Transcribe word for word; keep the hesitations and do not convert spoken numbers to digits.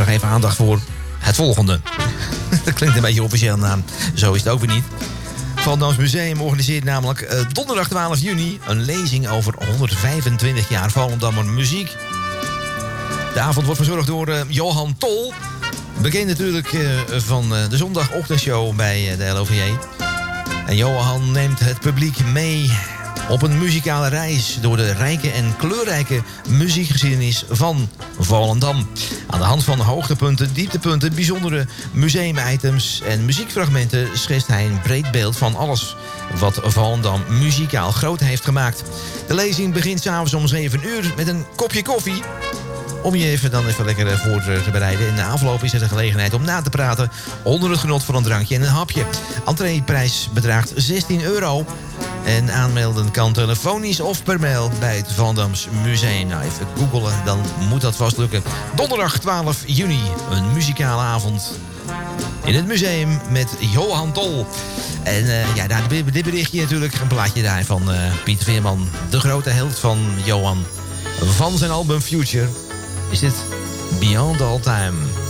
vraag even aandacht voor het volgende. Dat klinkt een beetje officieel naam. Zo is het ook weer niet. Volendams Museum organiseert namelijk uh, donderdag twaalf juni... een lezing over honderdvijfentwintig jaar Volendammer muziek. De avond wordt verzorgd door uh, Johan Tol. Bekend natuurlijk uh, van uh, de zondagochtendshow bij uh, de L O V J. En Johan neemt het publiek mee op een muzikale reis... door de rijke en kleurrijke muziekgeschiedenis van Volendam. Aan de hand van hoogtepunten, dieptepunten, bijzondere museumitems en muziekfragmenten... schetst hij een breed beeld van alles wat Volendam muzikaal groot heeft gemaakt. De lezing begint 's avonds om zeven uur met een kopje koffie... om je even dan even lekker voor te bereiden. In de afloop is er de gelegenheid om na te praten... onder het genot van een drankje en een hapje. Entreeprijs bedraagt zestien euro. En aanmelden kan telefonisch of per mail bij het Volendams Museum. Nou, even googelen, dan moet dat vast lukken. Donderdag twaalf juni, een muzikale avond... in het museum met Johan Tol. En uh, ja, daar, dit berichtje natuurlijk, een plaatje daar van uh, Pieter Veerman... de grote held van Johan. Van zijn album Future... is dit Beyond All Time.